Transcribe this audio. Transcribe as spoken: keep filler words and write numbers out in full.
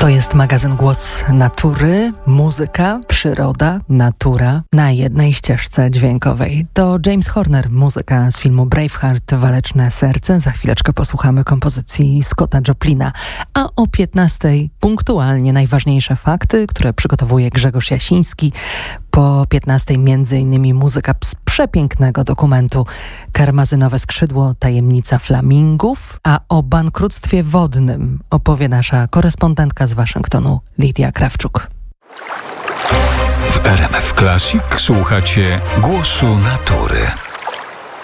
To jest magazyn Głos Natury, muzyka, przyroda, natura na jednej ścieżce dźwiękowej. To James Horner, muzyka z filmu Braveheart, Waleczne serce. Za chwileczkę posłuchamy kompozycji Scotta Joplina. A o piętnastej punktualnie najważniejsze fakty, które przygotowuje Grzegorz Jasiński. Po piętnastej między innymi muzyka z przepięknego dokumentu Karmazynowe skrzydło, tajemnica flamingów, a o bankructwie wodnym opowie nasza korespondentka z Waszyngtonu Lidia Krawczuk. W R M F Classic słuchacie Głosu Natury.